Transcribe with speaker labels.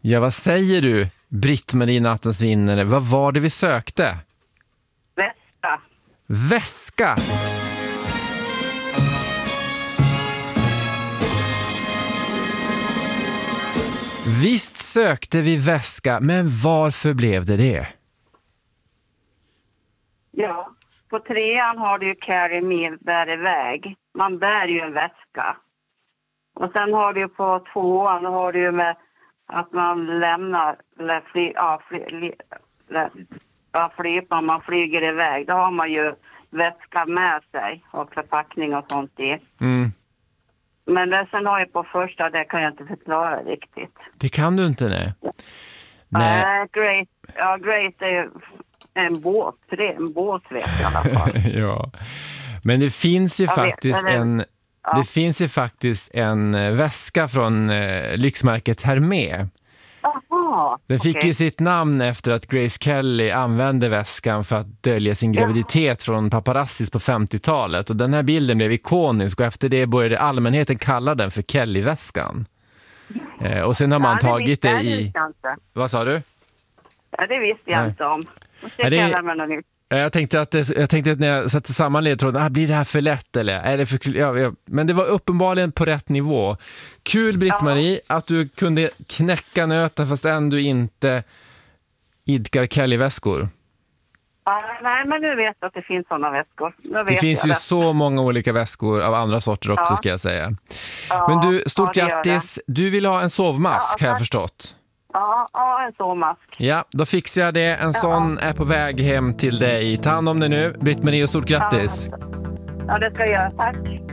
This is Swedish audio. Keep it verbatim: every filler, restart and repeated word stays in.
Speaker 1: Ja, vad säger du, Britt-Marie nattens vinnare? Vad var det vi sökte?
Speaker 2: Väska.
Speaker 1: Väska! Visst sökte vi väska, men varför blev det det?
Speaker 2: Ja, på trean har du ju carry me, bär iväg. Man bär ju en väska. Och sen har du ju på tvåan har du ju med att man lämnar, eller fly, ja, fly, li, ja, flygplan, man flyger iväg. Då har man ju väska med sig och förpackning och sånt i.
Speaker 1: Mm.
Speaker 2: Men det sen har jag på första, det kan jag inte förklara riktigt.
Speaker 1: Det kan du inte, nej.
Speaker 2: Nej. Uh, great, ja, great är ju en båt, det är en båt vet jag i alla fall.
Speaker 1: Ja. Men det finns ju
Speaker 2: jag
Speaker 1: faktiskt
Speaker 2: vet,
Speaker 1: en ja. det finns ju faktiskt en väska från eh, lyxmärket Hermé.
Speaker 2: Aha,
Speaker 1: Den fick
Speaker 2: okay.
Speaker 1: ju sitt namn efter att Grace Kelly använde väskan för att dölja sin graviditet ja. från paparazzis på femtiotalet. Och den här bilden blev ikonisk och efter det började allmänheten kalla den för Kelly-väskan. Eh, och sen har man ja, tagit det, det i... Vad sa du?
Speaker 2: Ja, det visste jag Nej. inte om.
Speaker 1: Ja, det... Jag tänkte att, det, jag tänkte att när jag satte samman ledtråden, ah, blir det här för lätt eller? Är det för, ja, ja. Men det var uppenbarligen på rätt nivå. Kul Britt-Marie ja. att du kunde knäcka nöten fast ändå inte idkar Kelly-väskor.
Speaker 2: Ja, nej, men nu vet jag att det finns sådana väskor.
Speaker 1: Det finns ju det. så många olika väskor av andra sorter också ja. ska jag säga. Ja, men du, stort ja, grattis. Du vill ha en sovmask ja, har jag förstått.
Speaker 2: Ja, ja, en sovmask.
Speaker 1: Ja, då fixar jag det. En ja. sån är på väg hem till dig. Ta hand om det nu. Britt-Marie, och stort grattis.
Speaker 2: Ja, det ska jag göra. Tack.